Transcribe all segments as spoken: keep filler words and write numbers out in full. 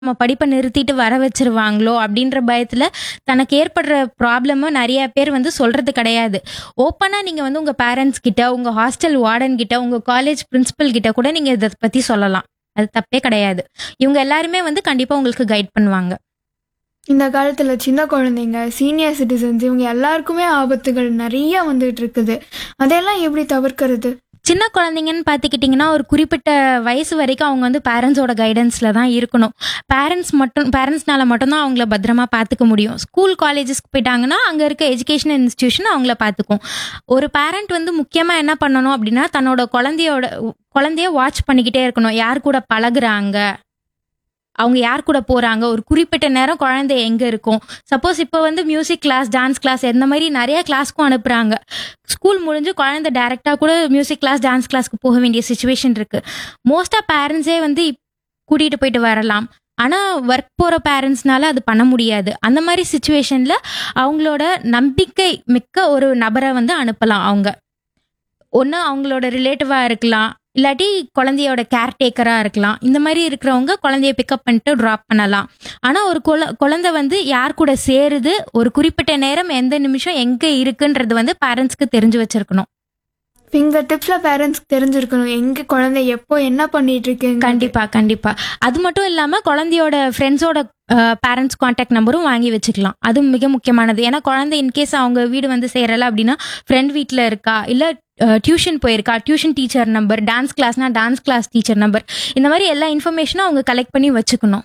நம்ம படிப்பை நிறுத்திட்டு வர வச்சிருவாங்களோ அப்படின்ற பயத்தில் தனக்கு ஏற்படுற ப்ராப்ளமை நிறைய பேர் வந்து சொல்கிறது கிடையாது. ஓப்பனாக நீங்கள் வந்து உங்கள் பேரண்ட்ஸ் கிட்ட, உங்கள் ஹாஸ்டல் வார்டன் கிட்ட, உங்கள் காலேஜ் பிரின்சிபல் கிட்ட கூட நீங்கள் இதை பற்றி சொல்லலாம். அது தப்பே கிடையாது. இவங்க எல்லாருமே வந்து கண்டிப்பாக உங்களுக்கு கைட் பண்ணுவாங்க. இந்த காலத்தில் சின்ன குழந்தைங்க, சீனியர் சிட்டிசன்ஸ், இவங்க எல்லாருக்குமே ஆபத்துகள் நிறைய வந்துட்டு இருக்குது. அதையெல்லாம் எப்படி தவிர்க்கிறது? சின்ன குழந்தைங்கன்னு பார்த்துக்கிட்டிங்கன்னா ஒரு குறிப்பிட்ட வயசு வரைக்கும் அவங்க வந்து பேரண்ட்ஸோட கைடன்ஸில் தான் இருக்கணும். பேரண்ட்ஸ் மட்டும் பேரண்ட்ஸ்னால மட்டும்தான் அவங்கள பத்திரமா பார்த்துக்க முடியும். ஸ்கூல் காலேஜஸ்க்கு போயிட்டாங்கன்னா அங்கே இருக்க எஜுகேஷன் இன்ஸ்டிடியூஷன் அவங்கள பார்த்துக்கும். ஒரு பேரண்ட் வந்து முக்கியமாக என்ன பண்ணணும் அப்படின்னா, தன்னோட குழந்தையோட குழந்தைய வாட்ச் பண்ணிக்கிட்டே இருக்கணும். யார் கூட பழகுறாங்க, அவங்க யார் கூட போகிறாங்க, ஒரு குறிப்பிட்ட நேரம் குழந்தை எங்கே இருக்கும். சப்போஸ் இப்போ வந்து மியூசிக் கிளாஸ், டான்ஸ் கிளாஸ் இந்த மாதிரி நிறைய கிளாஸ்க்கும் அனுப்புகிறாங்க. ஸ்கூல் முடிஞ்சு குழந்தை டைரெக்டாக கூட மியூசிக் கிளாஸ், டான்ஸ் கிளாஸ்க்கு போக வேண்டிய சுச்சுவேஷன் இருக்குது. மோஸ்ட்டாக பேரண்ட்ஸே வந்து கூட்டிகிட்டு போயிட்டு வரலாம். ஆனால் ஒர்க் போகிற பேரண்ட்ஸ்னால அது பண்ண முடியாது. அந்த மாதிரி சுச்சுவேஷனில் அவங்களோட நம்பிக்கை மிக்க ஒரு நபரை வந்து அனுப்பலாம். அவங்க ஒன்று அவங்களோட ரிலேட்டிவாக இருக்கலாம், இல்லாட்டி குழந்தையோட கேர்டேக்கராக இருக்கலாம். இந்த மாதிரி இருக்கிறவங்க குழந்தைய பிக்கப் பண்ணிட்டு ட்ராப் பண்ணலாம். ஆனால் ஒரு குழ குழந்தை வந்து யார் கூட சேருது, ஒரு குறிப்பிட்ட நேரம் எந்த நிமிஷம் எங்கே இருக்குன்றது வந்து பேரண்ட்ஸ்க்கு தெரிஞ்சு வச்சிருக்கணும். ஃபிங்கர் டிப்ஸில் பேரண்ட்ஸ்க்கு தெரிஞ்சிருக்கணும் எங்கே குழந்தை எப்போ என்ன பண்ணிட்டு இருக்கு. கண்டிப்பாக கண்டிப்பாக அது மட்டும் இல்லாமல் குழந்தையோட ஃப்ரெண்ட்ஸோட பேரண்ட்ஸ் கான்டாக்ட் நம்பரும் வாங்கி வச்சுக்கலாம். அது மிக முக்கியமானது. ஏன்னா குழந்தை இன்கேஸ் அவங்க வீடு வந்து சேரலை அப்படின்னா ஃப்ரெண்ட் வீட்டில் இருக்கா, இல்லை டியூஷன் போயிருக்கா, tuition teacher number, dance கிளாஸ்னா dance class teacher number, இந்த மாதிரி எல்லா இன்ஃபர்மேஷனும் அவங்க கலெக்ட் பண்ணி வச்சுக்கணும்.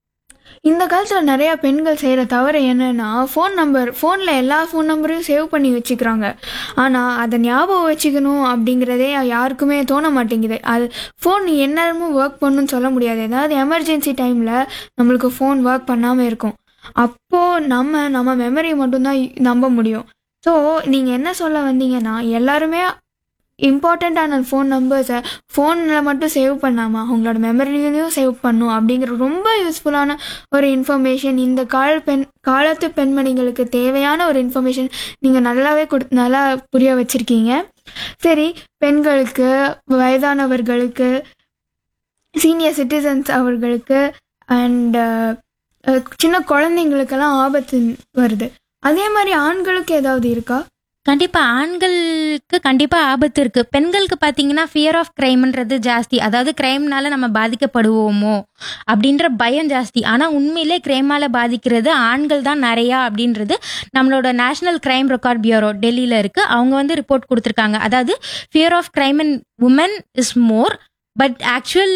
இந்த காலத்தில் நிறையா பெண்கள் செய்கிற தவறு என்னென்னா, ஃபோன் நம்பர் ஃபோனில் எல்லா ஃபோன் நம்பரையும் சேவ் பண்ணி வச்சுக்கிறாங்க. ஆனால் அதை ஞாபகம் வச்சுக்கணும் அப்படிங்கிறதே யாருக்குமே தோண மாட்டேங்குது. அது ஃபோன் எந்நேரமும் ஒர்க் பண்ணணும்னு சொல்ல முடியாது. ஏதாவது எமர்ஜென்சி டைமில் நம்மளுக்கு ஃபோன் ஒர்க் பண்ணாமல் இருக்கும். அப்போது நம்ம நம்ம மெமரி மட்டும்தான் நம்ப முடியும். ஸோ நீங்கள் என்ன சொல்ல வந்தீங்கன்னா, எல்லாருமே இம்பார்ட்டண்ட்டான ஃபோன் நம்பர்ஸை ஃபோனில் மட்டும் சேவ் பண்ணாமல் அவங்களோட மெமரிலையும் சேவ் பண்ணும் அப்படிங்கிற ரொம்ப யூஸ்ஃபுல்லான ஒரு இன்ஃபர்மேஷன், இந்த கால பெண் காலத்து பெண்மணிகளுக்கு தேவையான ஒரு இன்ஃபர்மேஷன் நீங்கள் நல்லாவே கொடு நல்லா புரிய வச்சுருக்கீங்க. சரி, பெண்களுக்கு, வயதானவர்களுக்கு, சீனியர் சிட்டிசன்ஸ் அவர்களுக்கு அண்ட் சின்ன குழந்தைங்களுக்கெல்லாம் ஆபத்து வருது. அதே மாதிரி ஆண்களுக்கு ஏதாவது இருக்கா? கண்டிப்பாக ஆண்களுக்கு கண்டிப்பாக ஆபத்து இருக்குது. பெண்களுக்கு பார்த்தீங்கன்னா ஃபியர் ஆஃப் க்ரைம்ன்றது ஜாஸ்தி. அதாவது க்ரைம்னால நம்ம பாதிக்கப்படுவோமோ அப்படின்ற பயம் ஜாஸ்தி. ஆனால் உண்மையிலே க்ரைமால் பாதிக்கிறது ஆண்கள் தான் நிறையா அப்படின்றது நம்மளோட நேஷ்னல் க்ரைம் ரெக்கார்ட் பியூரோ டெல்லியில் இருக்குது. அவங்க வந்து ரிப்போர்ட் கொடுத்துருக்காங்க. அதாவது fear of crime in woman is more, but actual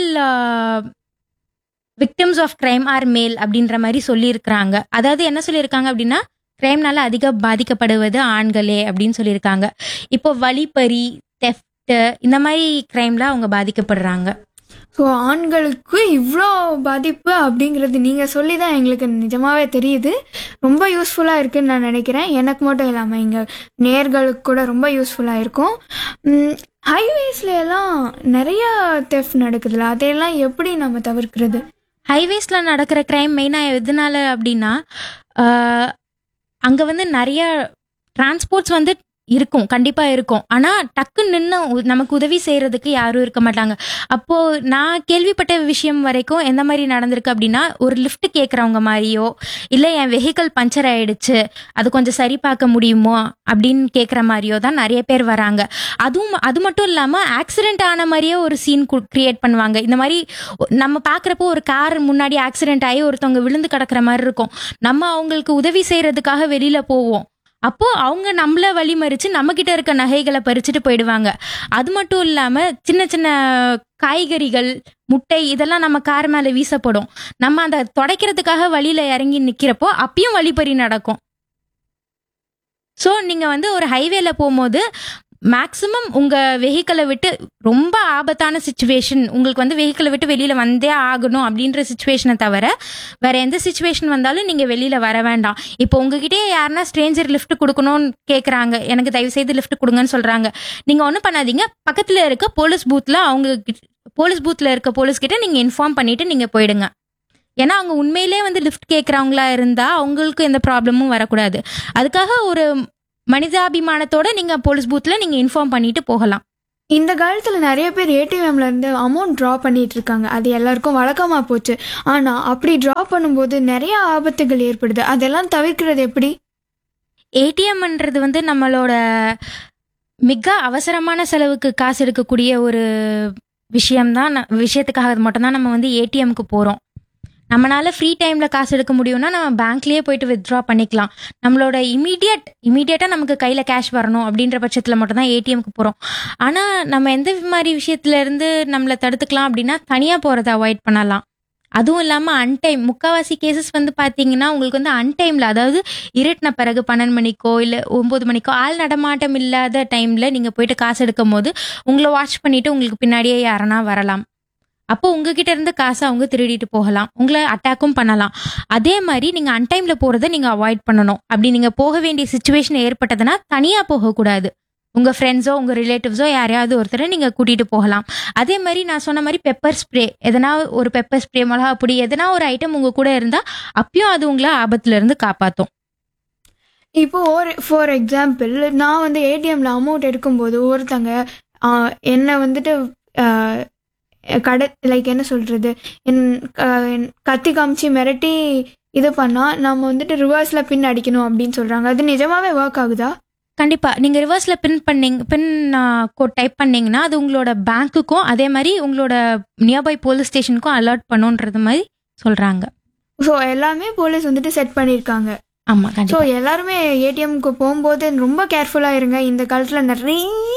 victims of crime R மேல் அப்படின்ற மாதிரி சொல்லியிருக்கிறாங்க. அதாவது என்ன சொல்லியிருக்காங்க அப்படின்னா, கிரைம்னால அதிக பாதிக்கப்படுவது ஆண்களே அப்படின்னு சொல்லியிருக்காங்க. இப்போ வழிப்பறி, தெஃப்ட் இந்த மாதிரி கிரைம்ல அவங்க பாதிக்கப்படுறாங்க. ஸோ ஆண்களுக்கு இவ்வளோ பாதிப்பு அப்படிங்கிறது நீங்கள் சொல்லி தான் எங்களுக்கு நிஜமாகவே தெரியுது. ரொம்ப யூஸ்ஃபுல்லாக இருக்குதுன்னு நான் நினைக்கிறேன். எனக்கு மட்டும் இல்லாமல் எங்கள் நேயர்களுக்கு கூட ரொம்ப யூஸ்ஃபுல்லாக இருக்கும். ஹைவேஸ்ல எல்லாம் நிறையா தெஃப்ட் நடக்குதுல்ல, அதையெல்லாம் எப்படி நம்ம தவிர்க்கிறது? ஹைவேஸில் நடக்கிற கிரைம் மெயினாக எதனால அப்படின்னா, அங்கே வந்து நிறைய டிரான்ஸ்போர்ட்ஸ் வந்து இருக்கும், கண்டிப்பாக இருக்கும். ஆனால் டக்கு நின்று நமக்கு உதவி செய்கிறதுக்கு யாரும் இருக்க மாட்டாங்க. அப்போது நான் கேள்விப்பட்ட விஷயம் வரைக்கும் எந்த மாதிரி நடந்திருக்கு அப்படின்னா, ஒரு லிஃப்ட் கேட்குறவங்க மாதிரியோ, இல்லை என் வெஹிக்கிள் பஞ்சர் ஆகிடுச்சு அது கொஞ்சம் சரி பார்க்க முடியுமோ அப்படின்னு கேட்குற மாதிரியோ தான் நிறைய பேர் வராங்க. அதுவும் அது மட்டும் இல்லாமல் ஆக்சிடென்ட் ஆன மாதிரியே ஒரு சீன் க்ரியேட் பண்ணுவாங்க. இந்த மாதிரி நம்ம பார்க்குறப்போ ஒரு கார் முன்னாடி ஆக்சிடென்ட் ஆகி ஒருத்தவங்க விழுந்து கிடக்கிற மாதிரி இருக்கும். நம்ம அவங்களுக்கு உதவி செய்கிறதுக்காக வெளியில் போவோம். அப்போது அவங்க நம்மளை வழிமறித்து நம்மக்கிட்ட இருக்க நகைகளை பறிச்சுட்டு போயிடுவாங்க. அது மட்டும் இல்லாமல் சின்ன சின்ன காய்கறிகள், முட்டை இதெல்லாம் நம்ம கார் மேலே வீசப்படும். நம்ம அந்த துடைக்கிறதுக்காக வழியில் இறங்கி நிற்கிறப்போ அப்பயும் வழிப்பறி நடக்கும். ஸோ நீங்கள் வந்து ஒரு ஹைவேல போகும்போது மேக்ஸிமம் உங்கள் வெஹிக்கிளை விட்டு, ரொம்ப ஆபத்தான சுச்சுவேஷன் உங்களுக்கு வந்து வெஹிக்கிளை விட்டு வெளியில் வந்தே ஆகணும் அப்படின்ற சுச்சுவேஷனை தவிர வேறு எந்த சுச்சுவேஷன் வந்தாலும் நீங்கள் வெளியில் வர வேண்டாம். இப்போ உங்ககிட்டே யாருன்னா ஸ்ட்ரேஞ்சர் லிஃப்ட் கொடுக்கணும்னு கேட்குறாங்க, எனக்கு தயவு செய்து லிஃப்ட் கொடுங்கன்னு சொல்கிறாங்க. நீங்கள் ஒன்றும் பண்ணாதீங்க, பக்கத்தில் இருக்க போலீஸ் பூத்தில் அவங்க போலீஸ் பூத்தில் இருக்க போலீஸ்கிட்ட நீங்கள் இன்ஃபார்ம் பண்ணிவிட்டு நீங்கள் போயிடுங்க. ஏன்னா அவங்க உண்மையிலே வந்து லிஃப்ட் கேட்குறவங்களா இருந்தால் அவங்களுக்கு எந்த ப்ராப்ளமும் வரக்கூடாது. அதுக்காக ஒரு மனிதாபிமானத்தோட நீங்க போலீஸ் பூத்ல நீங்க இன்ஃபார்ம் பண்ணிட்டு போகலாம். இந்த காலத்தில் நிறைய பேர் ஏடிஎம்ல இருந்து அமௌண்ட் ட்ரா பண்ணிட்டு இருக்காங்க. அது எல்லாருக்கும் வழக்கமாக போச்சு. ஆனால் அப்படி ட்ரா பண்ணும்போது நிறைய ஆபத்துகள் ஏற்படுது. அதெல்லாம் தவிர்க்கிறது எப்படி? ஏடிஎம்ன்றது வந்து நம்மளோட மிக அவசரமான செலவுக்கு காசு எடுக்கக்கூடிய ஒரு விஷயம்தான். ந- விஷயத்துக்காக மட்டும்தான் நம்ம வந்து ஏடிஎம்க்கு போகிறோம். நம்மளால ஃப்ரீ டைமில் காசு எடுக்க முடியும்னா நம்ம பேங்க்லேயே போயிட்டு வித்ட்ரா பண்ணிக்கலாம். நம்மளோட இமீடியட் இமீடியட்டாக நமக்கு கையில் கேஷ் வரணும் அப்படின்ற பட்சத்தில் மட்டும்தான் ஏடிஎம்க்கு போகிறோம். ஆனால் நம்ம எந்த மாதிரி விஷயத்துலேருந்து நம்மளை தடுத்துக்கலாம் அப்படின்னா தனியாக போகிறத அவாய்ட் பண்ணலாம். அதுவும் இல்லாமல் அன்டைம் முக்கால்வாசி கேசஸ் வந்து பார்த்தீங்கன்னா உங்களுக்கு வந்து அன்டைமில், அதாவது இருட்டின பிறகு பன்னெண்டு மணிக்கோ இல்லை ஒம்பது மணிக்கோ ஆள் நடமாட்டம் இல்லாத டைமில் நீங்கள் போயிட்டு காசு எடுக்கும் போது உங்களை வாட்ச் பண்ணிட்டு உங்களுக்கு பின்னாடியே யாரனா வரலாம். அப்போ உங்ககிட்ட இருந்து காசை அவங்க திருடிட்டு போகலாம், உங்களை அட்டாக்கும் பண்ணலாம். அதே மாதிரி நீங்கள் அன்டைமில் போகிறத நீங்கள் அவாய்ட் பண்ணணும். அப்படி நீங்கள் போக வேண்டிய சுச்சுவேஷன் ஏற்பட்டதுன்னா தனியாக போகக்கூடாது. உங்கள் ஃப்ரெண்ட்ஸோ உங்கள் ரிலேட்டிவ்ஸோ யாரையாவது ஒருத்தரை நீங்கள் கூட்டிகிட்டு போகலாம். அதே மாதிரி நான் சொன்ன மாதிரி பெப்பர் ஸ்ப்ரே, எதனா ஒரு பெப்பர் ஸ்ப்ரே, மிளகா பொடி, எதனா ஒரு ஐட்டம் உங்கள் கூட இருந்தால் அப்பயும் அது உங்களை ஆபத்துலேருந்து காப்பாற்றும். இப்போ ஒரு ஃபார் எக்ஸாம்பிள் நான் வந்து ஏடிஎம்ல அமௌண்ட் எடுக்கும்போது ஒருத்தங்க ஆ, என்னை வந்துட்டு ஆ, கடை லைக் என்ன சொல்கிறது, என் க- என் கத்தி காமிச்சு மிரட்டி இது பண்ணால் நம்ம வந்துட்டு ரிவர்ஸில் பின் அடிக்கணும் அப்படின்னு சொல்கிறாங்க. அது நிஜமாவே ஒர்க் ஆகுதா? கண்டிப்பாக நீங்கள் ரிவர்ஸில் பின் பண்ணீங்க பின் கோட் டைப் பண்ணீங்கன்னா அது உங்களோட பேங்க்குக்கும் அதே மாதிரி உங்களோட நியர்பை போலீஸ் ஸ்டேஷனுக்கும் அலர்ட் பண்ணுன்றது மாதிரி சொல்கிறாங்க. ஸோ எல்லாமே போலீஸ் வந்துட்டு செட் பண்ணியிருக்காங்க. ஆமாம், ஸோ கண்டிப்பாக. எல்லாருமே ஏடிஎம்க்கு போகும்போது ரொம்ப கேர்ஃபுல்லாக இருங்க. இந்த காலத்தில் நிறைய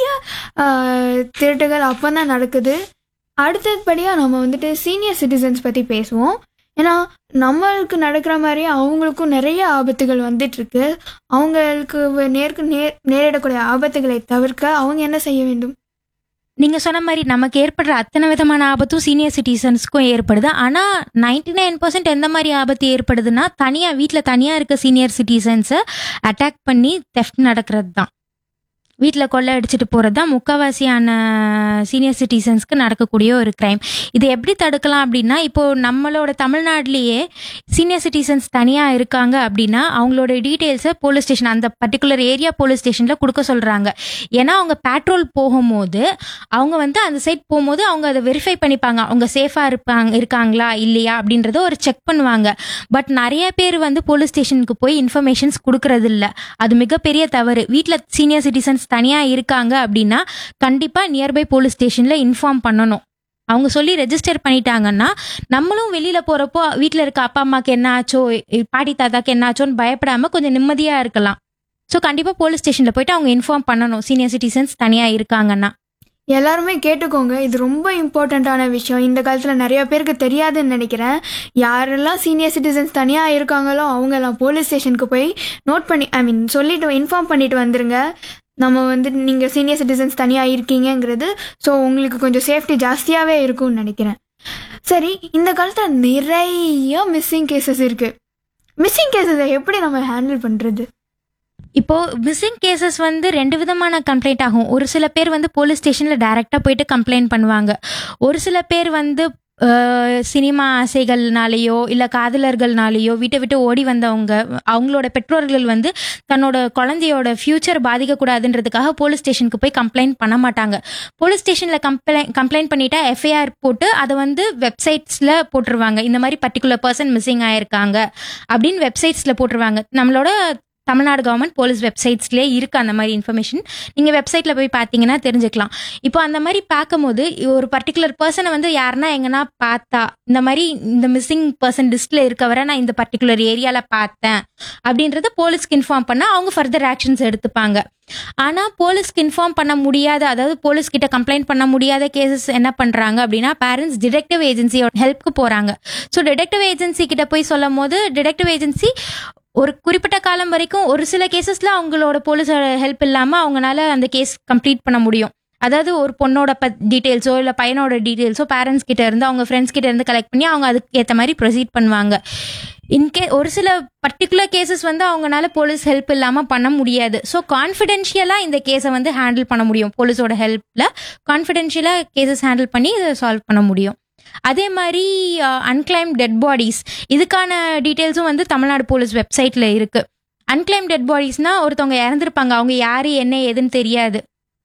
ஆஹ், திருட்டுகள் அப்போ தான் நடக்குது. அடுத்தபடியாக நம்ம வந்துட்டு சீனியர் சிட்டிசன்ஸ் பற்றி பேசுவோம். ஏன்னா நம்மளுக்கு நடக்கிற மாதிரியே அவங்களுக்கும் நிறைய ஆபத்துகள் வந்துட்டுருக்கு. அவங்களுக்கு வ- நேருக்கு நேர் நேரிடக்கூடிய ஆபத்துகளை தவிர்க்க அவங்க என்ன செய்ய வேண்டும்? நீங்கள் சொன்ன மாதிரி நமக்கு ஏற்படுற அத்தனை விதமான ஆபத்தும் சீனியர் சிட்டிசன்ஸ்க்கும் ஏற்படுது. ஆனால் நைன்டி நைன் பர்சன்ட் எந்த மாதிரி ஆபத்து ஏற்படுதுன்னா தனியாக வீட்டில் தனியாக இருக்க சீனியர் சிட்டிசன்ஸை அட்டாக் பண்ணி தெஃப்ட் நடக்கிறது தான். வீட்டில் கொள்ளை அடிச்சுட்டு போகிறது தான் முக்கால்வாசியான சீனியர் சிட்டிசன்ஸ்க்கு நடக்கக்கூடிய ஒரு க்ரைம். இது எப்படி தடுக்கலாம் அப்படின்னா, இப்போது நம்மளோட தமிழ்நாட்டிலேயே சீனியர் சிட்டிசன்ஸ் தனியாக இருக்காங்க அப்படின்னா அவங்களோட டீட்டெயில்ஸை போலீஸ் ஸ்டேஷன், அந்த பர்டிகுலர் ஏரியா போலீஸ் ஸ்டேஷனில் கொடுக்க சொல்கிறாங்க. ஏன்னா அவங்க பேட்ரோல் போகும்போது அவங்க வந்து அந்த சைட் போகும்போது அவங்க அதை வெரிஃபை பண்ணிப்பாங்க, அவங்க சேஃபாக இருப்பாங்க இருக்காங்களா இல்லையா அப்படின்றத ஒரு செக் பண்ணுவாங்க. பட் நிறைய பேர் வந்து போலீஸ் ஸ்டேஷனுக்கு போய் இன்ஃபர்மேஷன்ஸ் கொடுக்கறது இல்ல. அது மிகப்பெரிய தவறு. வீட்டில் சீனியர் சிட்டிசன்ஸ் தனியாக இருக்காங்க அப்படின்னா கண்டிப்பாக நியர்பை போலீஸ் ஸ்டேஷனில் இன்ஃபார்ம் பண்ணணும். அவங்க சொல்லி ரெஜிஸ்டர் பண்ணிட்டாங்கன்னா நம்மளும் வெளியில் போகிறப்போ வீட்டில் இருக்க அப்பா அம்மாவுக்கு என்ன ஆச்சோ, பாட்டி தாத்தாக்கு என்ன ஆச்சோன்னு பயப்படாமல் கொஞ்சம் நிம்மதியாக இருக்கலாம். ஸோ கண்டிப்பாக போலீஸ் ஸ்டேஷனில் போயிட்டு அவங்க இன்ஃபார்ம் பண்ணணும் சீனியர் சிட்டிசன்ஸ் தனியாக இருக்காங்கன்னா. எல்லாருமே கேட்டுக்கோங்க, இது ரொம்ப இம்பார்ட்டண்ட்டான விஷயம். இந்த காலத்தில் நிறைய பேருக்கு தெரியாதுன்னு நினைக்கிறேன். யாரெல்லாம் சீனியர் சிட்டிசன்ஸ் தனியாக இருக்காங்களோ அவங்கெல்லாம் போலீஸ் ஸ்டேஷனுக்கு போய் நோட் பண்ணி ஐ மீன் சொல்லிட்டு இன்ஃபார்ம் பண்ணிட்டு வந்துருங்க. நம்ம வந்து நீங்கள் சீனியர் சிட்டிசன்ஸ் தனியாக இருக்கீங்கங்கிறது ஸோ உங்களுக்கு கொஞ்சம் சேஃப்டி ஜாஸ்தியாகவே இருக்கும்னு நினைக்கிறேன். சரி, இந்த காலத்தில் நிறைய மிஸ்ஸிங் கேசஸ் இருக்குது. மிஸ்ஸிங் கேசஸை எப்படி நம்ம ஹேண்டில் பண்ணுறது? இப்போ மிஸ்ஸிங் கேசஸ் வந்து ரெண்டு விதமான கம்ப்ளைண்ட் ஆகும். ஒரு சில பேர் வந்து போலீஸ் ஸ்டேஷனில் டைரெக்டாக போயிட்டு கம்ப்ளைண்ட் பண்ணுவாங்க. ஒரு சில பேர் வந்து அஹ், சினிமா ஆசைகள்னாலேயோ இல்லை காதலர்கள்னாலேயோ வீட்டை விட்டு ஓடி வந்தவங்க, அவங்களோட பெற்றோர்கள் வந்து தன்னோட குழந்தையோட ஃப்யூச்சர் பாதிக்கக்கூடாதுன்றதுக்காக போலீஸ் ஸ்டேஷனுக்கு போய் கம்ப்ளைண்ட் பண்ண மாட்டாங்க. போலீஸ் ஸ்டேஷனில் கம்ப்ளைண்ட் கம்ப்ளைண்ட் பண்ணிட்டா எஃப்ஐஆர் போட்டு அதை வந்து வெப்சைட்ஸில் போட்டுருவாங்க. இந்த மாதிரி பர்டிகுலர் பர்சன் மிஸ்ஸிங் ஆயிருக்காங்க அப்படின்னு வெப்சைட்ஸில் போட்டுருவாங்க. நம்மளோட தமிழ்நாடு கவர்மெண்ட் போலீஸ் வெப்சைட்ஸ்லேயே இருக்குது அந்த மாதிரி இன்ஃபர்மேஷன். நீங்கள் வெப்சைட்டில் போய் பார்த்தீங்கன்னா தெரிஞ்சுக்கலாம். இப்போ அந்த மாதிரி பார்க்கும்போது ஒரு பர்டிகுலர் பர்சனை வந்து யாருன்னா எங்கன்னா பார்த்தா இந்த மாதிரி இந்த மிஸ்ஸிங் பர்சன் லிஸ்ட்டில் இருக்கவரை நான் இந்த பர்டிகுலர் ஏரியாவில் பார்த்தேன் அப்படின்றத போலீஸ்க்கு இன்ஃபார்ம் பண்ணால் அவங்க ஃபர்தர் ஆக்ஷன்ஸ் எடுத்துப்பாங்க. ஆனால் போலீஸ்க்கு இன்ஃபார்ம் பண்ண முடியாத, அதாவது போலீஸ் கிட்ட கம்ப்ளைண்ட் பண்ண முடியாத கேசஸ் என்ன பண்ணுறாங்க அப்படின்னா பேரண்ட்ஸ் டிடெக்டிவ் ஏஜென்சியோட ஹெல்ப்க்கு போகிறாங்க. ஸோ டிடெக்டிவ் ஏஜென்சி கிட்ட போய் சொல்லும் போது டிடெக்டிவ் ஏஜென்சி ஒரு குறிப்பிட்ட காலம் வரைக்கும் ஒரு சில கேசஸ்ல அவங்களோட போலீஸோட ஹெல்ப் இல்லாமல் அவங்களால அந்த கேஸ் கம்ப்ளீட் பண்ண முடியும். அதாவது ஒரு பொண்ணோட ப டீட்டெயில்ஸோ இல்லை பையனோட டீட்டெயில்ஸோ பேரண்ட்ஸ் கிட்ட இருந்து அவங்க ஃப்ரெண்ட்ஸ் கிட்ட இருந்து கலெக்ட் பண்ணி அவங்க அதுக்கு ஏற்ற மாதிரி ப்ரொசீட் பண்ணுவாங்க. இன்கே ஒரு சில பர்டிகுலர் கேசஸ் வந்து அவங்களால போலீஸ் ஹெல்ப் இல்லாமல் பண்ண முடியாது. ஸோ கான்ஃபிடென்ஷியலாக இந்த கேஸை வந்து ஹேண்டில் பண்ண முடியும். போலீஸோட ஹெல்ப்பில் கான்ஃபிடென்ஷியலாக கேசஸ் ஹேண்டில் பண்ணி இதை சால்வ் பண்ண முடியும். அதே மாதிரி அன்கிளைம் டெட் பாடிஸ், இதுக்கான டீட்டெயில்ஸும் வந்து தமிழ்நாடு போலீஸ் வெப்சைட்டில் இருக்குது. அன்கிளைம் டெட் பாடிஸ்னால் ஒருத்தவங்க இறந்துருப்பாங்க, அவங்க யார் என்ன ஏதுன்னு தெரியாது.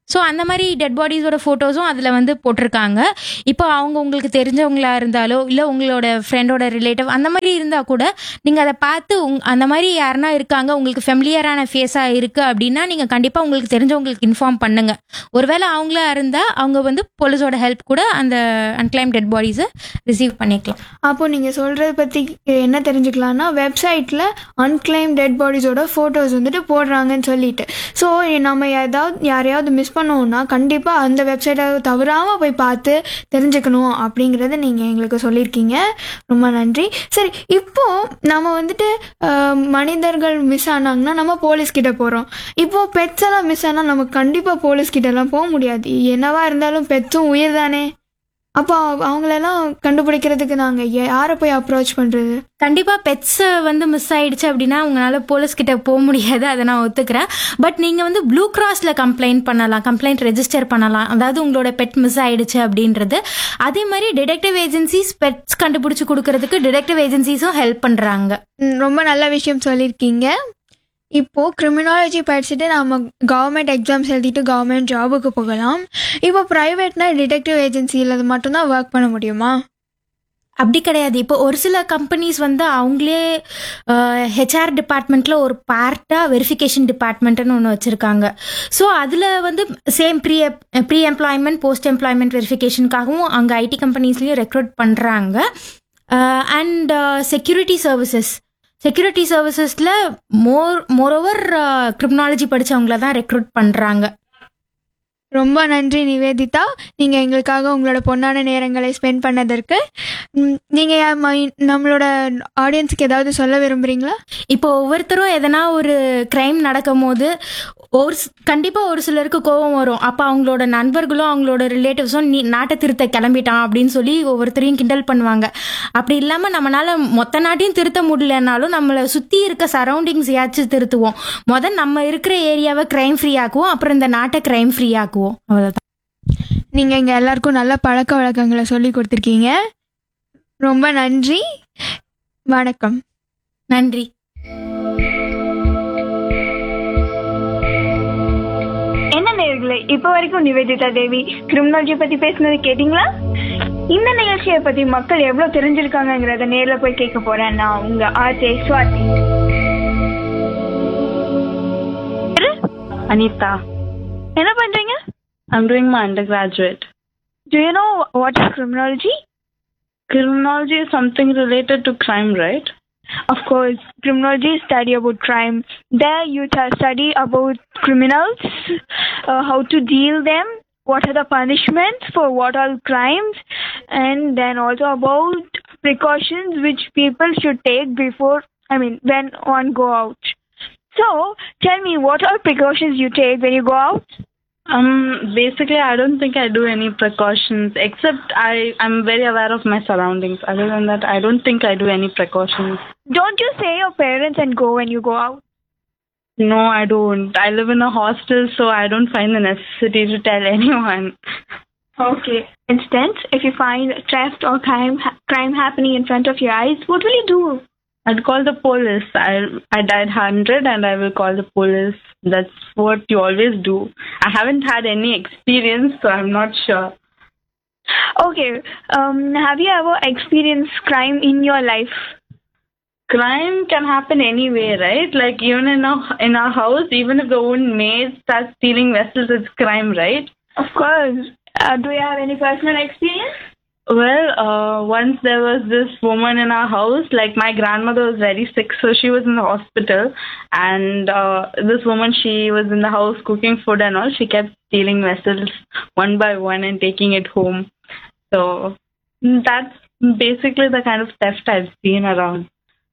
ஸோ அந்த மாதிரி டெட் பாடிஸோட ஃபோட்டோஸும் அதில் வந்து போட்டிருக்காங்க. இப்போ அவங்க உங்களுக்கு தெரிஞ்சவங்களா இருந்தாலோ இல்லை உங்களோட ஃப்ரெண்டோட ரிலேட்டிவ் அந்த மாதிரி இருந்தால் கூட நீங்கள் அதை பார்த்து உங் அந்த மாதிரி யாருன்னா இருக்காங்க உங்களுக்கு ஃபெமிலியரான ஃபேஸாக இருக்குது அப்படின்னா நீங்கள் கண்டிப்பாக உங்களுக்கு தெரிஞ்சவங்களுக்கு இன்ஃபார்ம் பண்ணுங்க. ஒருவேளை அவங்களா இருந்தால் அவங்க வந்து போலீஸோட ஹெல்ப் கூட அந்த அன்கிளைம் டெட் பாடிஸை ரிசீவ் பண்ணிக்கலாம். அப்போது நீங்கள் சொல்கிறத பற்றி என்ன தெரிஞ்சுக்கலான்னா, வெப்சைட்டில் அன்கிளைம் டெட் பாடிஸோட ஃபோட்டோஸ் வந்துட்டு போடுறாங்கன்னு சொல்லிட்டு, ஸோ நம்ம ஏதாவது யாரையாவது மிஸ் பண்ணோம்னா கண்டிப்பாக அந்த வெப்சைட்டை தவறாமல் போய் பார்த்து தெரிஞ்சுக்கணும் அப்படிங்கிறத நீங்கள் எங்களுக்கு சொல்லியிருக்கீங்க. ரொம்ப நன்றி. சரி, இப்போது நம்ம வந்துட்டு மனிதர்கள் மிஸ் ஆனாங்கன்னா நம்ம போலீஸ்கிட்ட போகிறோம். இப்போது பெட்ஸ் எல்லாம் மிஸ் ஆனால் நம்ம கண்டிப்பாக போலீஸ்கிட்டலாம் போக முடியாது. என்னவா இருந்தாலும் பெட்ஸும் உயிர் தானே. அப்போ அவங்களெல்லாம் கண்டுபிடிக்கிறதுக்கு நாங்கள் யாரை போய் அப்ரோச் பண்ணுறது? கண்டிப்பாக பெட்ஸை வந்து மிஸ் ஆயிடுச்சு அப்படின்னா உங்களால் போலீஸ்கிட்ட போக முடியாது, அதை நான் ஒத்துக்கிறேன். பட் நீங்கள் வந்து ப்ளூ கிராஸில் கம்ப்ளைண்ட் பண்ணலாம், கம்ப்ளைண்ட் ரெஜிஸ்டர் பண்ணலாம். அதாவது உங்களோட பெட் மிஸ் ஆயிடுச்சு அப்படின்றது. அதே மாதிரி டிடெக்டிவ் ஏஜென்சிஸ் பெட்ஸ் கண்டுபிடிச்சி கொடுக்கறதுக்கு டிடெக்டிவ் ஏஜென்சிஸும் ஹெல்ப் பண்ணுறாங்க. ரொம்ப நல்ல விஷயம் சொல்லியிருக்கீங்க. இப்போது கிரிமினாலஜி படிச்சுட்டு நம்ம கவர்மெண்ட் எக்ஸாம்ஸ் எழுதிட்டு கவர்மெண்ட் ஜாபுக்கு போகலாம். இப்போ ப்ரைவேட்னா டிடெக்டிவ் ஏஜென்சியில் அது மட்டும்தான் ஒர்க் பண்ண முடியுமா? அப்படி கிடையாது. இப்போ ஒரு சில கம்பெனிஸ் வந்து அவங்களே ஹெச்ஆர் டிபார்ட்மெண்ட்டில் ஒரு பார்ட்டாக வெரிஃபிகேஷன் டிபார்ட்மெண்ட்டுன்னு ஒன்று வச்சுருக்காங்க. ஸோ அதில் வந்து same pre pre employment post employment வெரிஃபிகேஷனுக்காகவும் அங்கே ஐடி கம்பெனிஸ்லேயும் ரெக்ரூட் பண்ணுறாங்க. And security services security சர்வீசஸில் more moreover criminology படித்தவங்கள தான் ரெக்ரூட் பண்ணுறாங்க. ரொம்ப நன்றி நிவேதிதா, நீங்கள் எங்களுக்காக உங்களோட பொன்னான நேரங்களை ஸ்பெண்ட் பண்ணதற்கு. நீங்கள் நம்மளோட ஆடியன்ஸுக்கு ஏதாவது சொல்ல விரும்புகிறீங்களா? இப்போ ஒவ்வொருத்தரும் எதனா ஒரு க்ரைம் நடக்கும் போது ஒரு கண்டிப்பாக ஒரு சிலருக்கு கோபம் வரும். அப்போ அவங்களோட நண்பர்களும் அவங்களோட ரிலேட்டிவ்ஸும் நீ நாட்டை திருத்த கிளம்பிட்டான் அப்படின்னு சொல்லி ஒவ்வொருத்தரையும் கிண்டல் பண்ணுவாங்க. அப்படி இல்லாமல் நம்மளால் மொத்த நாட்டையும் திருத்த முடியலனாலும் நம்மளை சுற்றி இருக்க சரௌண்டிங்ஸ் ஏதாச்சும் திருத்துவோம். முதல் நம்ம இருக்கிற ஏரியாவை க்ரைம் ஃப்ரீ ஆக்குவோம், அப்புறம் இந்த நாட்டை க்ரைம் ஃப்ரீ ஆக்குவோம். அவ்வளோதான். நீங்கள் இங்கே எல்லாருக்கும் நல்ல பழக்க வழக்கங்களை சொல்லி கொடுத்துருக்கீங்க. ரொம்ப நன்றி. வணக்கம். நன்றி. என்ன நேயர்களே, இப்போ வரைக்கும் நிவேதிதா தேவி கிரிமினாலஜி பற்றி பேசினது கேட்டிங்களா? இந்த நிகழ்ச்சியை பற்றி மக்கள் எவ்வளோ தெரிஞ்சிருக்காங்கிறத நேரில் போய் கேட்க போகிறேன். நான் உங்கள் ஆர்ஜே ஸ்வாதி. Anita. என்ன பண்ணுறீங்க? I'm doing my undergraduate. Do you know what is criminology? Criminology is something related to crime, right? Of course, criminology is study about crime. There you t- study about criminals, uh, how to deal them, what are the punishments for what all crimes, and then also about precautions which people should take before, I mean, when one go out. So, tell me, what are precautions you take when you go out? Um, basically, I don't think I do any precautions, except I, I'm very aware of my surroundings. Other than that, I don't think I do any precautions. Don't you say your parents and go when you go out? No, I don't. I live in a hostel, so I don't find the necessity to tell anyone. Okay. Instance, if you find theft or crime crime happening in front of your eyes, what will you do? I'd call the police. I I died one hundred and I will call the police. That's what you always do. I haven't had any experience, so I'm not sure. Okay. Um, have you ever experienced crime in your life? Crime can happen anywhere, right? Like even in our, in our house, even if the own maid starts stealing vessels, it's crime, right? Of course. Uh, do you have any personal experience? Well, uh, once there was this woman in our house, like my grandmother was very sick, so she was in the hospital, and uh, this woman, she was in the house cooking food and all, she kept stealing vessels one by one and taking it home. So that's basically the kind of theft I've seen around.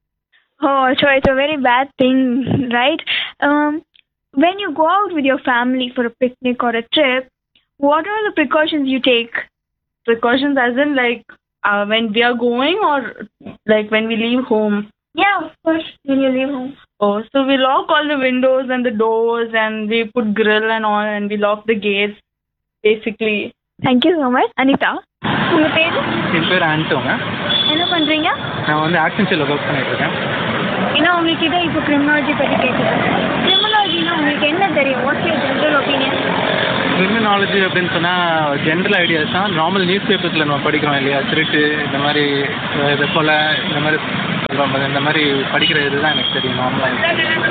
Oh, so it's a very bad thing, right? Um, when you go out with your family for a picnic or a trip, what are the precautions you take? Precautions as in like uh, when we are going or like when we leave home? Yeah, of course, when you leave home. Oh, so we lock all the windows and the doors and we put grill and all and we lock the gates, basically. Thank you so much. Anita, உங்க பேரு? என் பேர் ஆண்டோங்க. என்ன பண்றீங்க? நான் வந்து ஆக்சன்சியில் work பண்ணிட்டு இருக்கேன். ஏன்னா உங்ககிட்ட இப்போ கிரிமினாலஜி பற்றி கேட்குறேன். கிரிமினாலஜினா உங்களுக்கு என்ன தெரியும்? What's your general opinion? Criminology அப்படின்னு சொன்னால் ஜென்ரல் ஐடியாஸ் தான். நார்மல் நியூஸ் பேப்பர்ஸில் நம்ம படிக்கிறோம் இல்லையா, திருட்டு இந்த மாதிரி அஹ், இது போல் இந்த மாதிரி சொல்லுவாங்க, இந்த மாதிரி படிக்கிற இதுதான் எனக்கு தெரியும் நார்மலாக.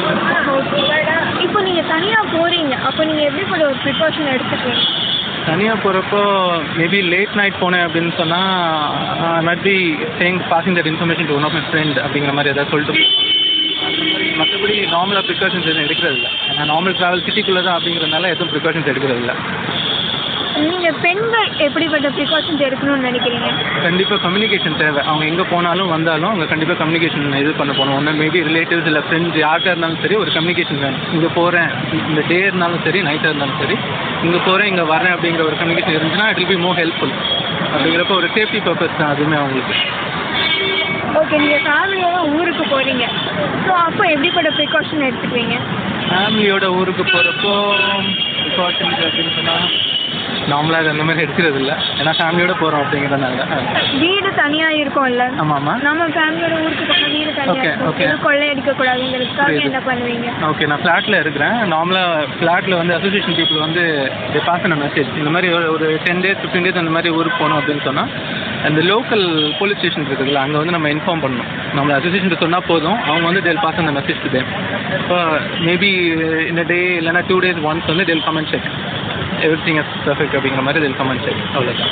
இப்போ நீங்கள் தனியாக போகிறீங்க, அப்போ நீங்கள் எப்படி கூட ஒரு ப்ரிகாஷன் எடுத்துக்கிறீங்க? தனியாக போகிறப்போ மேபி லேட் நைட் போனேன் அப்படின்னு சொன்னால் மட் B saying passing that information to one of my friend அப்படிங்கிற மாதிரி ஏதாவது சொல்லிட்டு அந்த மாதிரி. மற்றபடி நார்மலாக ப்ரிகாஷன்ஸ் எதுவும் எடுக்கிறது இல்லை. நான் நார்மல் ட்ராவல் சிட்டிக்குள்ளே தான் அப்படிங்கிறதுனால எதுவும் ப்ரிகாஷன்ஸ் எடுக்கிறது இல்லை. நீங்கள் பெண்கள் எப்படிப்பட்ட ப்ரிகாஷன்ஸ் எடுக்கணும்னு நினைக்கிறீங்க? கண்டிப்பாக கம்யூனிகேஷன் தேவை. அவங்க எங்கே போனாலும் வந்தாலும் அவங்க கண்டிப்பாக கம்யூனிகேஷன் இது பண்ண போகணும். ஒன்று மேபி ரிலேட்டிவ்ஸ் இல்லை ஃப்ரெண்ட்ஸ் யார்கிட்ட இருந்தாலும் சரி ஒரு கம்யூனிகேஷன் வேணும். இங்கே போகிறேன், இந்த டே இருந்தாலும் சரி நைட்டாக இருந்தாலும் சரி, இங்கே போகிறேன் இங்கே வரேன் அப்படிங்கிற ஒரு கம்யூனிகேஷன் இருந்துச்சுன்னா it will be more helpful. அப்படிங்கிறப்ப ஒரு சேஃப்டி பர்பஸ் தான் அதுவுமே அவங்களுக்கு. ஓகே, நீங்கள் ஃபேமிலியோட ஊருக்கு போகிறீங்க, ஸோ அப்போ எப்படிப்பட்ட ப்ரிகாஷன் எடுத்துக்குவீங்க? ஃபேமிலியோட ஊருக்கு போகிறப்போ ப்ரிகாஷன்ஸ் அப்படின்னு சொன்னால் நார்மலாக அந்த மாதிரி எடுக்கிறது இல்லை. ஏன்னா ஃபேமிலியோட போகிறோம் அப்படிங்கிறதுனால. வீடு தனியாக இருக்கும்ல? ஆமாம் ஆமாம். நம்ம ஃபேமிலியோட ஊருக்கு போனால் வீடு Okay, தனியாக இருக்கும், okay. எதுவும் கொள்ளை அடிக்கக்கூடாதுங்கிறதுக்காக புரியுது. என்ன பண்ணுவீங்க? ஓகே, நான் ஃப்ளாட்டில் இருக்கிறேன். நார்மலாக ஃப்ளாட்டில் வந்து அசோசியேஷன் பீப்புள் வந்து பாஸ் பண்ண மெசேஜ் இந்த மாதிரி ஒரு ஒரு டென் டேஸ் ஃபிஃப்டீன் டேஸ் அந்த மாதிரி ஊருக்கு போகணும் அப்படின்னு சொன்னால் அந்த லோக்கல் போலீஸ் ஸ்டேஷன் இருக்குதுல்ல, அங்கே வந்து நம்ம இன்ஃபார்ம் பண்ணணும். நம்ம அசோசியேஷன் சொன்னால் போதும், அவங்க வந்து டெல் பாஸ் அந்த மெசேஜ் டு தேம். இப்போ மேபி இந்த டே இல்லைனா டூ டேஸ் ஒன்ஸ் வந்து del come and check every thing is perfect அப்படிங்கிற மாதிரி டெல் கம் அண்ட் செக். அவ்வளோதான்.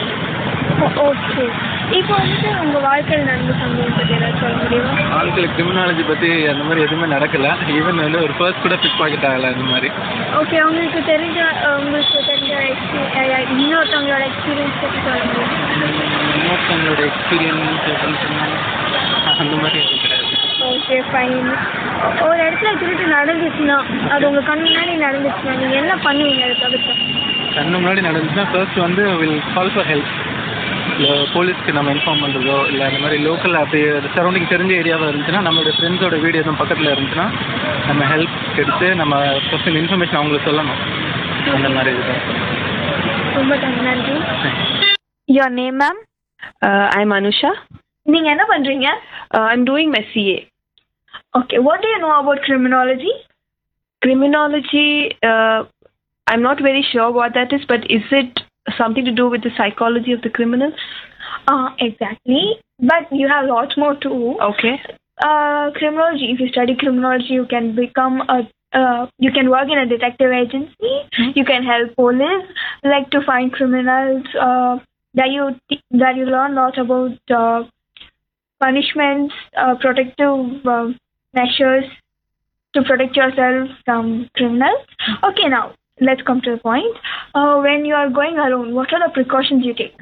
ஓகே, இப்போ வந்துட்டு உங்கள் வாழ்க்கையில் நடந்த சம்பவம் பற்றி ஏதாவது சொல்ல முடியுமா? ஆட்கள் கிரிமினாலஜி பற்றி அந்த மாதிரி எதுவுமே நடக்கலை. ஈவன் வந்து ஒரு ஃபர்ஸ்ட் கூட பிக் பாக்கெட் ஆகலை அந்த மாதிரி. ஓகே, உங்களுக்கு தெரிஞ்ச அஹ், உங்களுக்கு தெரிஞ்ச எக்ஸ்பீரியன் இன்னொருத்தவங்களோட எக்ஸ்பீரியன்ஸ் பற்றி சொல்ல முடியும்? இன்னொருத்தவங்களோட எக்ஸ்பீரியன்ஸ் அப்படின்னு சொன்னால் அந்த மாதிரி எதுவும் கிடையாது. Okay, fine. ஒரு இடத்துல திருட்டு நடந்துச்சுன்னா, அது உங்கள் கண் முன்னாடி நடந்துச்சுன்னா நீங்கள் என்ன பண்ணுவீங்க அதை தவிர்த்து? கண்ணு முன்னாடி நடந்துச்சுன்னா ஃபர்ஸ்ட் வந்து வில் கால் ஃபார் ஹெல்ப். இல்லை போலீஸ்க்கு நம்ம இன்ஃபார்ம் பண்ணுறதோ இல்லை அந்த மாதிரி லோக்கல் அப்படி சரௌண்டிங் தெரிஞ்ச ஏரியாவாக இருந்துச்சுன்னா நம்மளோட ஃப்ரெண்ட்ஸோட வீடு எதுவும் பக்கத்தில் இருந்துச்சுன்னா நம்ம ஹெல்ப் எடுத்து நம்ம ஃபர்ஸ்ட் இன்ஃபர்மேஷன் அவங்களுக்கு சொல்லணும். அந்த மாதிரி இதுதான். ரொம்ப நன்றி. Your name ma'am? Uh, I'm Anusha. நீங்கள் என்ன பண்ணுறீங்க? Uh, I'm doing my C A. Okay, what to you know about criminology? Criminology, uh, I'm not very sure what that is, but is it something to do with the psychology of the criminals? Uh, exactly, but you have lots more too. Okay. Uh, criminology, if you study criminology, you can become a uh, you can work in a detective agency. Mm-hmm. You can help police, like to find criminals. Uh, that you that you learn lot about uh, punishments, uh, protective uh, measures to protect yourself from criminals. Okay, now let's come to the point. Uh, when you are going alone, what are the precautions you take?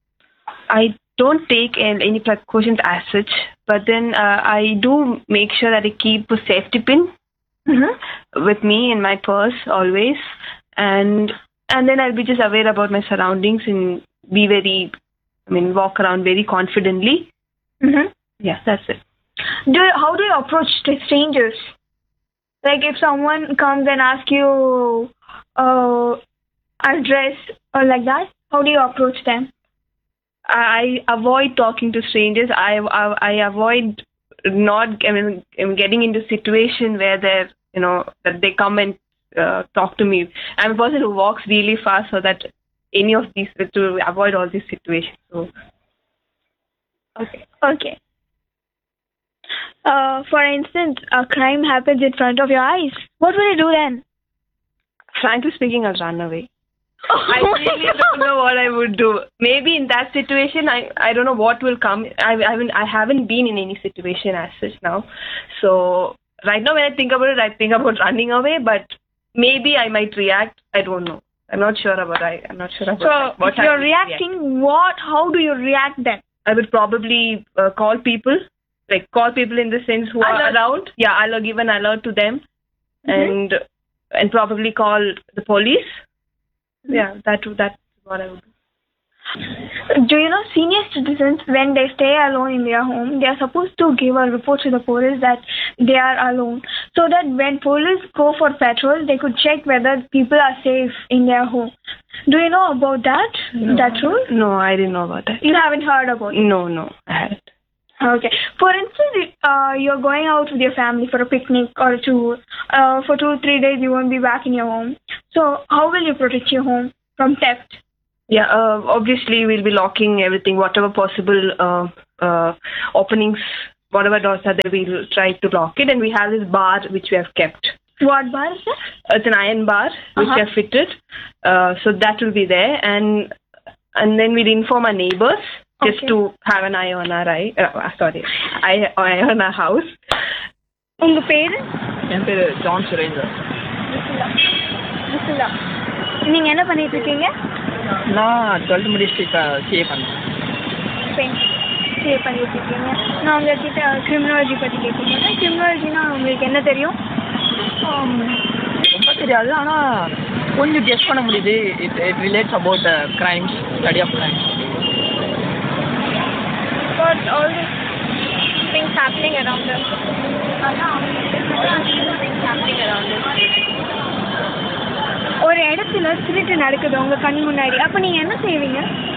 I don't take an- any precautions as such, but then uh, I do make sure that I keep a safety pin Mm-hmm. with me in my purse always, and and then I'll be just aware about my surroundings and be very, I mean, walk around very confidently. Mm-hmm. Yeah, that's it. Do you, how do you approach st- strangers? Like if someone comes and asks you uh, address or like that, how do you approach them? I avoid talking to strangers. I, I, I avoid not, I mean, I'm getting into a situation where they're, you know, that they come and uh, talk to me. I'm a person who walks really fast so that any of these, to avoid all these situations. So, Okay. Okay. Uh, for instance, a crime happens in front of your eyes. What will you do then? frankly speaking, I'll run away. I really don't know what I would do. Maybe in that situation, I, I don't know what will come. I, I haven't I haven't been in any situation as such now. So right now, when I think about it, I think about running away. But maybe I might react. I don't know. I'm not sure about. I I'm not sure about. So that. What if you're I would reacting, what? How do you react then? I would probably uh, call people, like call people in the sense who Alert. are around. Yeah, I'll give an alert to them, Mhm. and and probably call the police. Yeah, that that's what I would do. Do you know senior citizens, when they stay alone in their home, they are supposed to give a report to the police that they are alone, so that when police go for patrol, they could check whether people are safe in their home. Do you know about that? No. That rule? No, I didn't know about that. You haven't heard about it. No, no, I haven't. Okay. For instance, uh, you're going out with your family for a picnic or a tour. Uh, for two or three days, you won't be back in your home. So, how will you protect your home from theft? Yeah, uh, obviously we'll be locking everything, whatever possible uh, uh, openings, whatever doors are there, we'll try to lock it. And we have this bar which we have kept. What bar is that? It's an iron bar which Uh-huh. we have fitted. Uh, so that will be there. And and then we'll inform our neighbors just Okay. to have an eye on our eye. Uh, sorry, eye, eye on our house. உங்க பேரு? என் பேர் John Surender. விசுலா. நீங்க என்ன பண்ணிட்டு இருக்கீங்க? நான் twelfth முடிச்சுட்டு இப்போ சிஏ பண்ணேன். சே பண்ணிட்டு இருக்கீங்க. நான் உங்ககிட்ட கிரிமினாலஜி பற்றி கேட்கும்போது, கிரிமினாலஜினா உங்களுக்கு என்ன தெரியும்? ரொம்ப தெரியாது, ஆனால் கொஞ்சம் கெஸ் பண்ண முடியுது. It it relates about crimes, study of crimes. But all these things happening around us. happening around us. ஒரு இடத்துல திருட்டு நடக்குது உங்க கண் முன்னாடி, அப்ப நீங்க என்ன செய்வீங்க?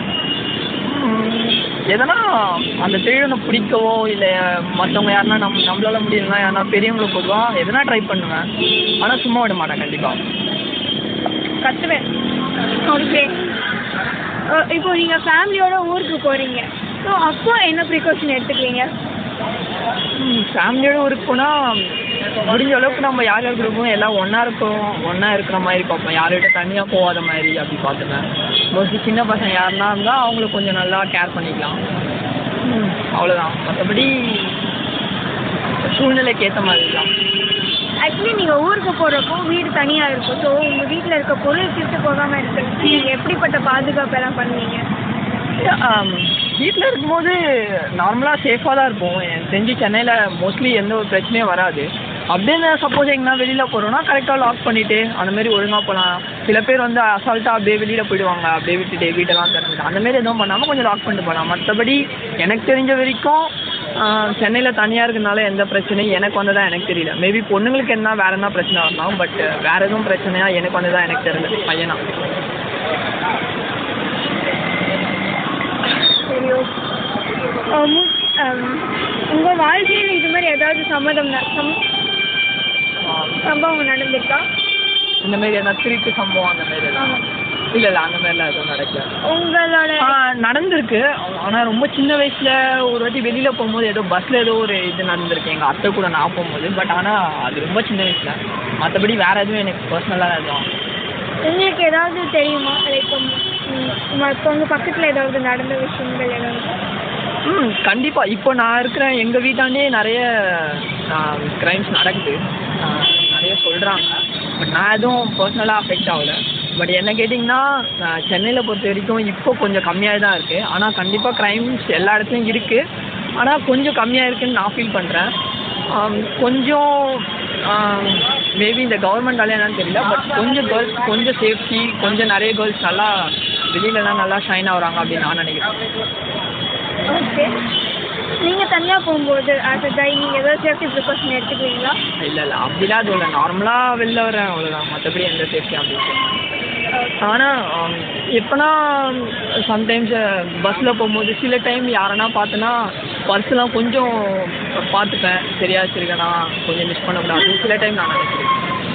எதனா அந்த திருடனை பிடிக்கவோ இல்லை மற்றவங்க யாருன்னா நம் நம்மளால முடியலன்னா யாருன்னா பெரியவங்களை பொதுவாக எதனா ட்ரை பண்ணுவேன். ஆனால் சும்மா விட மாட்டேன் கண்டிப்பாக. கத்துவேன். ஓகே. இப்போ நீங்க ஃபேமிலியோட ஊருக்கு போறீங்க, ஸோ அப்போ என்ன ப்ரிகாஷன் எடுத்துக்குவீங்க? ஃபேமிலியோட ஊருக்கு போனால் முடிஞ்ச அளவுக்கு நம்ம யார் யார் இருக்கோம் எல்லாம் ஒன்றா இருக்கோம், ஒன்றா இருக்கிற மாதிரி பார்ப்போம். யார்கிட்ட தனியாக போகாத மாதிரி அப்படி பார்த்துப்பேன். மோஸ்ட்லி சின்ன பசங்க யாருன்னா இருந்தால் அவங்கள கொஞ்சம் நல்லா கேர் பண்ணிக்கலாம். அவ்வளோதான். மற்றபடி சூழ்நிலைக்கு ஏற்ற மாதிரி தான். ஆக்சுவலி நீங்கள் ஊருக்கு போகிறப்போ வீடு தனியாக இருக்கும், ஸோ உங்கள் வீட்டில் இருக்க பொருள் திருட்டு போகாமல் இருக்கு, நீங்கள் எப்படிப்பட்ட பாதுகாப்பெல்லாம் பண்ணுவீங்க? வீட்டில் இருக்கும்போது நார்மலாக சேஃபாக தான் இருப்போம். எனக்கு தெரிஞ்சு சென்னையில் மோஸ்ட்லி எந்த ஒரு பிரச்சனையும் வராது. அப்படின்னு சப்போஸ் எங்கன்னா வெளியில் போகிறோன்னா கரெக்டாக லாக் பண்ணிவிட்டு அந்த மாதிரி ஒழுங்காக போகலாம். சில பேர் வந்து அசால்ட்டாக அப்படியே வெளியில் போயிடுவாங்க, அப்படியே விட்டுட்டு வீட்டெல்லாம் திறந்துட்டு அந்த மாதிரி எதுவும் பண்ணாமல் கொஞ்சம் லாக் பண்ணிட்டு போகலாம். மற்றபடி எனக்கு தெரிஞ்ச வரைக்கும் சென்னையில் தனியாக இருக்கிறதுனால எந்த பிரச்சனையும் எனக்கு வந்ததா எனக்கு தெரியல. மேபி பொண்ணுங்களுக்கு என்ன வேறு என்ன பிரச்சனை வரலாம், பட் வேறு எதுவும் பிரச்சனையாக எனக்கு வந்ததா எனக்கு தெரியல பையனா. சரி. உங்கள் வாழ்க்கையில் இது மாதிரி ஏதாவது சம்மதம் சம்பவம் நடந்திருக்கா? இந்த மாதிரி எதனா திருட்டு சம்பவம் அந்த மாதிரி எல்லாம் இல்லை இல்லை அந்த மாதிரிலாம் எதுவும் நடக்கல. உங்களோட நடந்திருக்கு, ஆனால் ரொம்ப சின்ன வயசில் ஒரு வாட்டி வெளியில் போகும்போது ஏதோ பஸ்ஸில் ஏதோ ஒரு இது நடந்திருக்கு எங்கள் அத்தை கூட நான் போகும்போது. பட் ஆனால் அது ரொம்ப சின்ன வயசில். மற்றபடி வேறு எதுவும் எனக்கு பர்சனலாக எதுவும். உங்களுக்கு ஏதாவது தெரியுமா? லைக் மற்றவங்க பக்கத்தில் ஏதாவது நடந்த விஷயங்கள் ஏதாவது? ம் கண்டிப்பாக. இப்போ நான் இருக்கிறேன் எங்கள் வீட்டாண்டே நிறைய க்ரைம்ஸ் நடக்குது, நிறைய சொல்கிறாங்க. பட் நான் எதுவும் பர்சனலாக அஃபெக்ட் ஆகலை. பட் என்ன கேட்டிங்கன்னா சென்னையில் பொறுத்த வரைக்கும் இப்போ கொஞ்சம் கம்மியாக தான் இருக்குது. ஆனால் கண்டிப்பாக க்ரைம்ஸ் எல்லா இடத்துலையும் இருக்குது, ஆனால் கொஞ்சம் கம்மியாக இருக்குதுன்னு நான் ஃபீல் பண்ணுறேன். கொஞ்சம் மேபி இந்த கவர்மெண்டாலே என்னன்னு தெரியல, பட் கொஞ்சம் கேர்ள்ஸ் கொஞ்சம் சேஃப்டி, கொஞ்சம் நிறைய கேர்ள்ஸ் நல்லா வெளியிலலாம் நல்லா ஷைன் ஆகுறாங்க அப்படின்னு நான் நினைக்கிறேன். ஓகே. நீங்கள் தனியாக போகும்போது ஆஸ் அ கை நீங்கள் ஏதாவது சேஃப்டி ப்ரிகாஷன் எடுத்துக்குவீங்களா? இல்லை இல்லை அப்படிலாம் அது இல்லை. நார்மலாக வெளில வரேன் அவ்வளோதான். மற்றபடி எந்த சேஃப்டி அப்படின்னு. ஆனால் எப்போனா சம்டைம்ஸ் பஸ்ஸில் போகும்போது சில டைம் யாரனா பார்த்தோன்னா பர்ஸ்லாம் கொஞ்சம் பார்த்துப்பேன், சரியா வச்சுருக்கேனா கொஞ்சம் மிஸ் பண்ணக்கூடாது சில டைம் நான் நினைக்கிறேன்.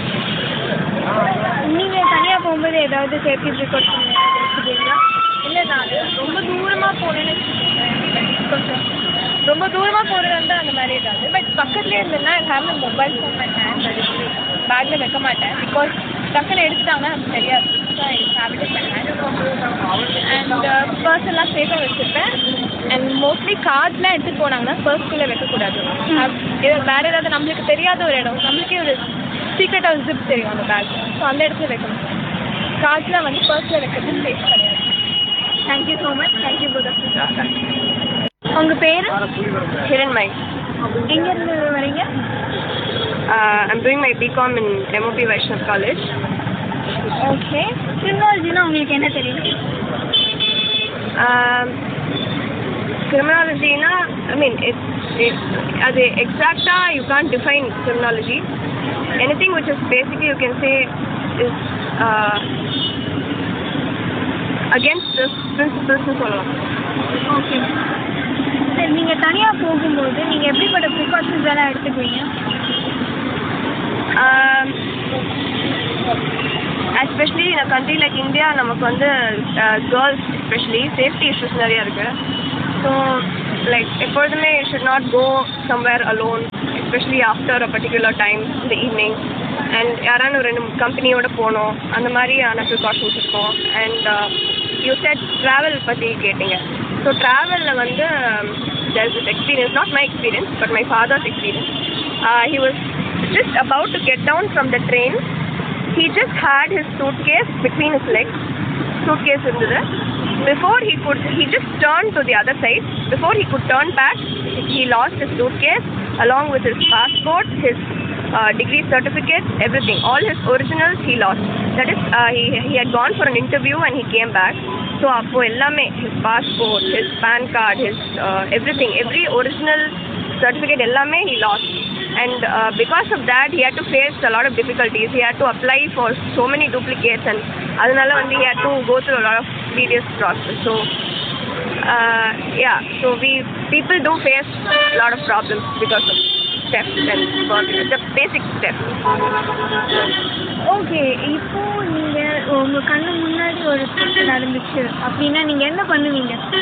நீங்கள் தனியாக போகும்போது ஏதாவது சேஃப்டி ப்ரிகாஷன் எடுத்துக்குவீங்களா? இல்லை நான் ரொம்ப தூரமாக போனேன்னு வச்சுக்கோங்க, ரொம்ப தூரமாக போகிறது வந்து அந்த மாதிரி ஏதாவது. பட் பக்கத்துலேயே இருந்ததுன்னா have mobile phone and hand registry பேக்கில் வைக்க மாட்டேன். பிகாஸ் டக்குன்னு எடுத்துட்டாங்கன்னா அது தெரியாது. So I have it in my hand and purse எல்லாம் சேஃபாக வச்சுருப்பேன். அண்ட் மோஸ்ட்லி கார்ட்ஸ்லாம் எடுத்துகிட்டு போனாங்கன்னா பர்ஸ்குள்ளே வைக்கக்கூடாது. வேறு ஏதாவது நம்மளுக்கு தெரியாத ஒரு இடம், நம்மளுக்கே ஒரு சீக்ரெட்டாக ஒரு ஜிப் தெரியும் அந்த பேக், ஸோ அந்த இடத்துல வைக்கணும். கார்ட்ஸ்லாம் வந்து பர்ஸில் வைக்கிறது சேஃப் கிடையாது. Thank you so much. Thank you brother. உங்கள் பேர்? Hiranmai. எங்கேருந்து வரீங்க? Uh, I'm doing my B Com in M O P Vaishnav College. Okay. கிரிமினாலஜினா உங்களுக்கு என்ன தெரியும்? Um, criminology na, I mean, it's, it's as a exacta you can't define criminology. Anything which is basically you can say is uh, against the principles and so on. Okay. சரி, நீங்கள் தனியாக போகும்போது நீங்கள் எப்படிப்பட்ட precautions எல்லாம் எடுத்துக்குவீங்க? Especially in a country like India நமக்கு வந்து girls especially safety issues நிறையா இருக்குது. ஸோ லைக் எப்பொழுதுமே you should not go somewhere alone, especially after a particular time இந்த ஈவினிங். அண்ட் யாரான ஒரு ரெண்டு கம்பெனியோட போகணும், அந்த மாதிரியான ப்ரிகாஷன்ஸ் இருக்கும். அண்ட் யூ செட் ட்ராவல் பற்றி கேட்டீங்க. ஸோ ட்ராவலில் வந்து there's this experience, not my experience but my father's experience. Uh, he was just about to get down from the train. He just had his suitcase between his legs. Suitcase இருந்தது. Before he could, he just turned to the other side. Before he could turn back, he lost his suitcase along with his passport, his uh, degree certificate, everything. All his originals he lost. That is, uh, he he had gone for an interview and he came back. So appo ellame, his passport, his PAN card, his uh, everything, every original certificate ellame he lost. And uh, because of that he had to face a lot of difficulties. He had to apply for so many duplicates, and adanal வந்து he had to go through a lot of tedious process. So uh, yeah, so we people do face a lot of problems because of theft and the basic theft. Okay, இப்போ நீங்கள் உங்கள் கண்ணு முன்னாடி ஒரு theft நடந்துச்சு அப்படின்னா நீங்கள் என்ன பண்ணுவீங்க?